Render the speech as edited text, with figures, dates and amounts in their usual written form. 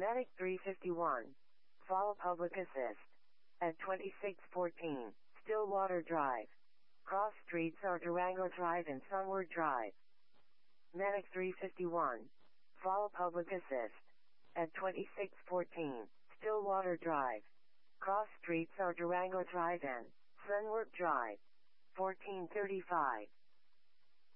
Medic 351. Fall Public Assist. At 2614, Stillwater Drive. Cross streets are Durango Drive and Sunward Drive. Medic 351. Fall Public Assist. At 2614, Stillwater Drive. Cross streets are Durango Drive and Sunward Drive. 1435.